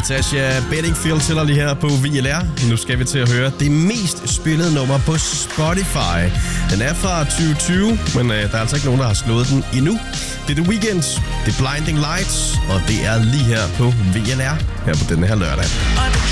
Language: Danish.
Natasha Bedingfield til dig lige her på VLR. Nu skal vi til at høre det mest spillede nummer på Spotify. Den er fra 2020, men der er altså ikke nogen, der har slået den endnu. Det er The Weeknd, det er Blinding Lights, og det er lige her på VLR, her på denne her lørdag.